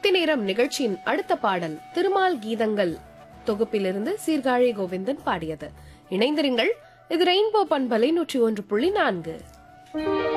பக்தி நேரம் நிகழ்ச்சியின் அடுத்த பாடல் திருமால் கீதங்கள் தொகுப்பிலிருந்து சீர்காழி கோவிந்தன் பாடியது. இணைந்திருங்கள், இது ரெயின்போ பண்பலை 101.4.